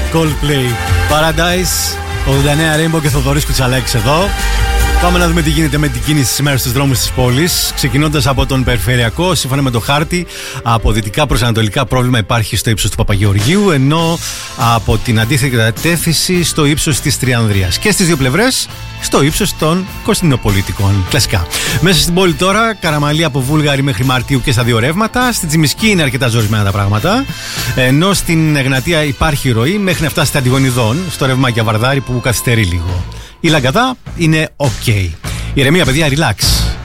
Coldplay, Paradise, 89 Rainbow και Θοδωρής Κουτσαλάκης εδώ. Πάμε να δούμε τι γίνεται με την κίνηση σήμερα στους δρόμους της πόλης. Ξεκινώντας από τον περιφερειακό, σύμφωνα με το χάρτη, από δυτικά προς ανατολικά πρόβλημα υπάρχει στο ύψος του Παπαγεωργίου, ενώ από την αντίθετη κατεύθυνση στο ύψος της Τριανδρίας. Και στις δύο πλευρές στο ύψος των Κωνσταντινοπολιτικών. Κλασικά. Μέσα στην πόλη τώρα, Καραμαλή από Βούλγαρη μέχρι Μαρτίου και στα δύο ρεύματα. Στην Τσιμισκή είναι αρκετά ζορισμένα τα πράγματα. Ενώ στην Εγνατία υπάρχει ροή μέχρι να φτάσει στα Αντιγονιδών, στο ρεύμα για Βαρδάρη που καθυστερεί λίγο. Η Λαγκαδά είναι ok. Ηρεμία, παιδιά, relax.